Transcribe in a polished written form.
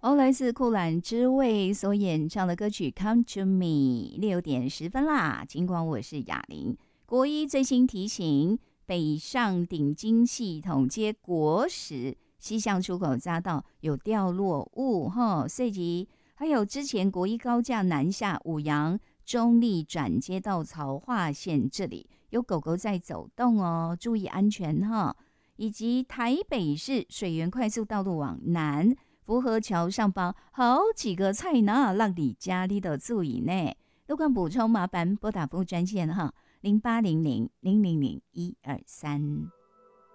哦，来自酷懒之味所演唱的歌曲《Come to Me》6:10啦。尽管我是哑铃，国一最新提醒：北上顶经系统接国时，西向出口匝道有掉落物哈，所以还有之前国一高架南下五杨中立转接到曹化线这里有狗狗在走动哦，注意安全哈。以及台北市水源快速道路往南。福和桥上方好几个菜呢，让你家里的注意呢。如果补充，麻烦拨打服务专线哈，0800000123。